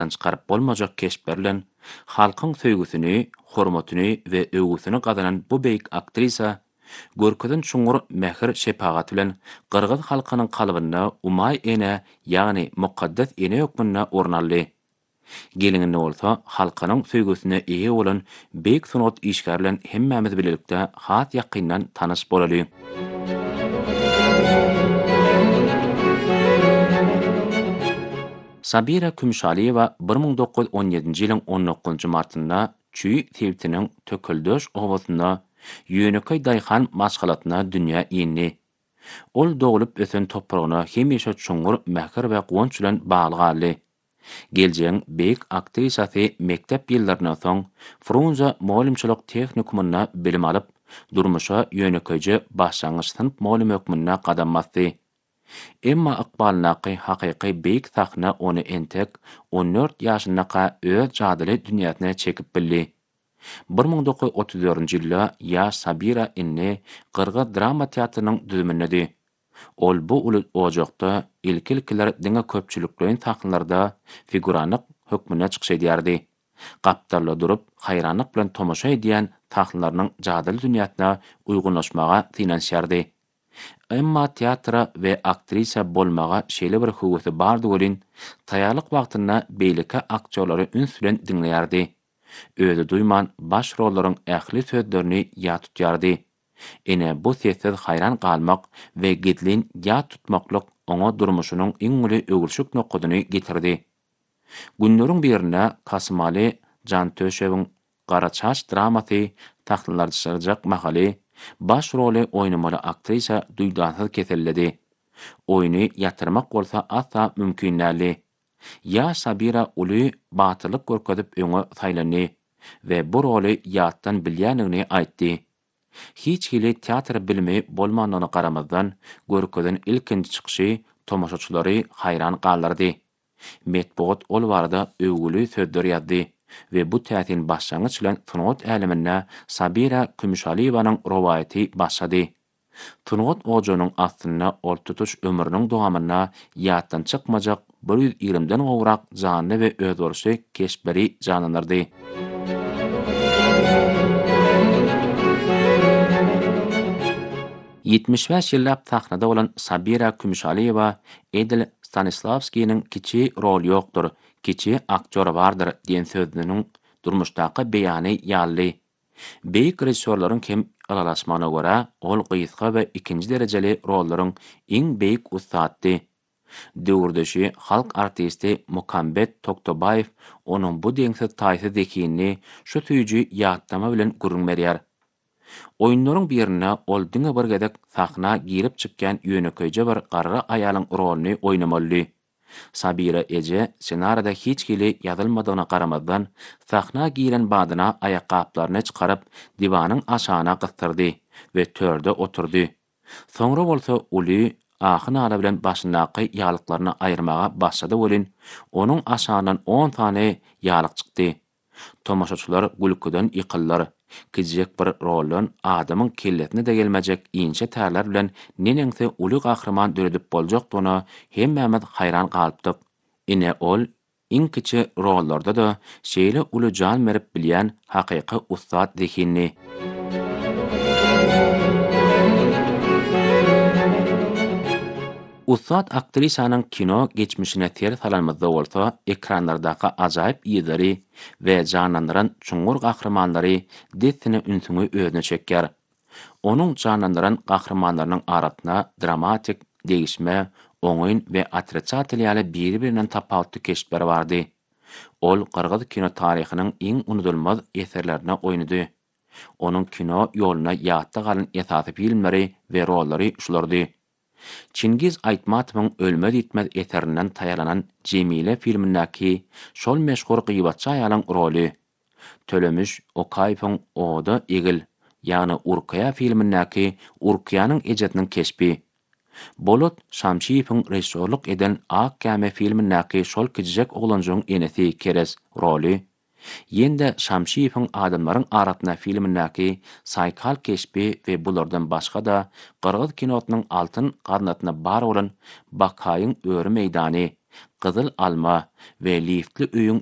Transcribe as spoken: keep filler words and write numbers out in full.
çıkarıp bolmajak keşp berilen, halkyň söýgüsini, hormatyny we öwgüsini gazanan bu beýik aktrisa görkezin çuňur mähir şepagat bilen Gyrgyz halkynyň kalbyna umay ene, ýagny mukaddas ene ýokmuna ornaldy. Gelininde bolsa halkynyň söýgüsine eýe bolan beýik sunat işgär bilen hemmämiz bilelikde hat ýakyndan tanış bolaly. Sabira Kümşaliýewa bir ming dokuz yüz on ýedinji ýylyň on dokuzynjy martynda Çüý Sewtiniň Töküldöş obasynda Ýönökey daýhan maşgalatyna dünýä indi. Ol dogulup ösen topragyna hemişe çuňur mähir we gowunç bilen bagly. Geljeň beýik aktrisasy mektep ýyllaryndan soň Frunze molimçylyk tehnikumyna bilim alyp, durmuşa ýönökeji başlangyç sınıp molim hökmüne gadam basdy. Emma ykbalynaky hakyky beýik sahna ony entek on dört ýaşyndaky öz jadyly dünýäsine çekip bildi. bir ming dokuz yüz otuz dördünji ýylda ýaş Sabira inni Gyrgyz drama teatrynyň düzümindedi. Ol bu uly ojakda ilk-ilkiler diňe köpçüliklerin sahnalarda figuranyk hökmüne çykyş edýärdi. Gapdarla durup haýranlyk bilen tomoşa edýän sahnalarnyň jadyly dünýäsine uýgunlaşmaga finansiýardy. Emma teatra we aktrisa bolmaga şeýle bir höwesi bardy bolin, taýarlyk wagtynda beýleki aktyorlary üns bilen dinleýärdi. Özi duýman baş rollaryň ähli sözlerini ýa tutýardy. Ene bu sessiz haýran galmak we gidlin ýa tutmaklyk oňa durmuşynyň iň uly öwürşük nokadyny getirdi. Günleriň birinde Kasmaly Jantöşewiň Gara çaç dramasy taxtlarjak mahaly baş roli oýnamaly aktrisa duýdansyz keselledi. Oýny ýatyrmak bolsa asa mümkin näli. Ya Sabira uly batylyk görkezip öňe saýlany we bu roli ýatdan bilýänligini aýtdy. Hiç hili teatr bilimi bolmandygyna garamazdan görkezin ilkinji çykyşy tomoşaçylary haýran galdyrdy. Metbuat ol barada öwgüli sözler ýazdy we bu täsin başlangyç bilen sunat äliminde Sabira Kümşaliýewanyň rowayaty başlady. Sunat ojanyň aslynda ol tutuş ömrüniň dowamyna ýatdan çykmajak bir yüz ýigrimden gowrak jany we özgörüşli keşberi janlanyrdy. yetmiş beş ýyllap sahnada bolan Sabira Kümşaliýewa Edil Stanislavskiýiň kiçi rol ýokdur, kiçi aktyor bardyr diýen sözüniň durmuşdaky beýany ýaly. Beýik rejissorlaryň kim aralaşmagyna görä, ol gysga we ikinji derejeli rollaryň iň beýik ustady. Döwürdeşi halk artisti Mukambet Toktobayew onuň bu deňsiz taýsy zekini şu tüýji ýatdama bilen gurrun berýär. Oýunlaryň birine ol diňe bir gedek sahna girip çykkan ýönökeje bir garry aýalyň rolini oýnamaly. Sabira eje senarida hiç hili ýazylmadygyna garamazdan sahna giren badyna aýakgaplaryny çykaryp diwanyň aşagyna gystyrdy we törde oturdy. Soňra bolsa uly ahyn ala bilen başyndaky ýalyklaryny aýyrmaga başlady bolin, onuň aşagyndan on tane ýalyk çykdy. Tomoşaçylar gülküden ýykyllar. Gijek bir rolun adamyň kelletine de gelmejek inçe täler bilen neneňse uly gahrman döredip boljakdygyna hemmämiz haýran galypdyk. Ine ol iň kiçi rollarda da şeýle uly jan berip bilýän hakyky ustad zekinni. Ustad aktrisanyň kino geçmişine ter salanmazda bolsa, ekranlardaky ajaýyp ýyzary we janlandyran çuňur gahrmanlary destine ünsüňi özüne çekýär. Onuň janlandyran gahrmanlarynyň arasyna dramatik degişme, oňoýun we atretsatylýaly biri-birinden tapawutly keşpler bardy. Ol Gyrgyz kino taryhynyň iň unutulmaz eserlerine oýnady. Onuň kino ýoluna ýatda galan esasy filmleri we rollary şulardy. Çingiz Aýtmatowyň Ölmez Gitmez eserinden taýarlanan Jemile filmindäki şol meşhur gyýbatçy aýalyň roli. Tölemüş Okaýewiň Oda Egil, ýagny Urkaya filmindäki Urkayanyň ejetiniň keşpi. Bolut Şamşiýewiň rejissorluk eden Ak Käme filmindäki şol kijek oglanjyň enesi Keres roli. Ýende Şamşiýewiň Adamlaryň arasyna filmindäki saýkal keşpi we bulardan başga da Gyrgyz kinosynyň altyn garnatyna bar bolan Bakaýyň öri meýdany, Qızıl alma we liftli öýüň